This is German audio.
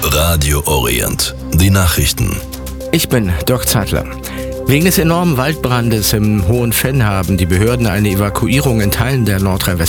Radio Orient. Die Nachrichten. Ich bin Dirk Zeitler. Wegen des enormen Waldbrandes im Hohen Venn haben die Behörden eine Evakuierung in Teilen der Nordrhein-Westfalen